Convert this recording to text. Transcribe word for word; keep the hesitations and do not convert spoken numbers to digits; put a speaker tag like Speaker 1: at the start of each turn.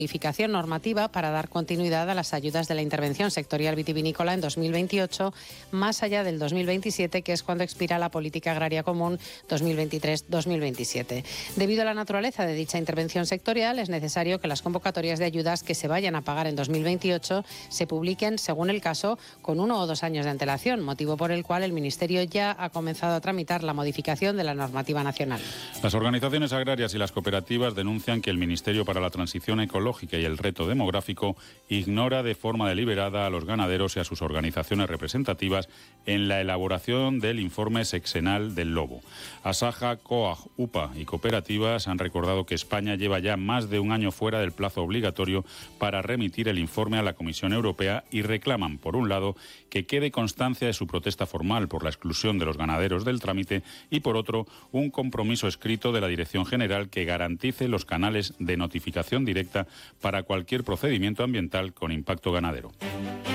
Speaker 1: modificación normativa para dar continuidad a las ayudas de la intervención sectorial vitivinícola en dos mil veintiocho, más allá del dos mil veintisiete, que es cuando expira la Política Agraria Común dos mil veintitrés dos mil veintisiete. Debido a la naturaleza de dicha intervención sectorial, es necesario que las convocatorias de ayudas que se vayan a pagar en dos mil veintiocho se publiquen, según el caso, con uno o dos años de antelación, motivo por el cual el Ministerio ya ha comenzado a tramitar la modificación de la normativa nacional.
Speaker 2: Las organizaciones agrarias y las cooperativas denuncian que el Ministerio para la Transición Ecológica y el reto demográfico ignora de forma deliberada a los ganaderos y a sus organizaciones representativas en la elaboración del informe sexenal del lobo. Asaja, COAG, UPA y cooperativas han recordado que España lleva ya más de un año fuera del plazo obligatorio para remitir el informe a la Comisión Europea y reclaman, por un lado, que quede constancia de su protesta formal por la exclusión de los ganaderos del trámite y, por otro, un compromiso escrito de la Dirección General que garantice los canales de notificación directa para cualquier procedimiento ambiental con impacto ganadero.